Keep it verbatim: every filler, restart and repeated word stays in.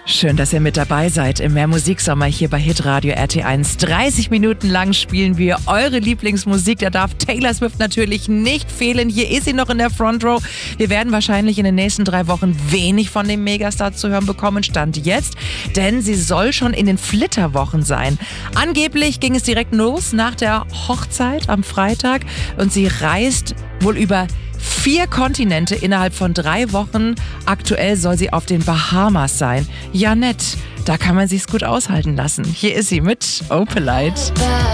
Schön, dass ihr mit dabei seid im Mehr-Musik-Sommer hier bei Hitradio R T eins. dreißig Minuten lang spielen wir eure Lieblingsmusik. Da darf Taylor Swift natürlich nicht fehlen. Hier ist sie noch in der Front Row. Wir werden wahrscheinlich in den nächsten drei Wochen wenig von dem Megastar zu hören bekommen, Stand jetzt. Denn sie soll schon in den Flitterwochen sein. Angeblich ging es direkt los nach der Hochzeit am Freitag. Und sie reist wohl über vier Kontinente innerhalb von drei Wochen. Aktuell soll sie auf den Bahamas sein. Ja, nett. Da kann man sich's gut aushalten lassen. Hier ist sie mit Opalite.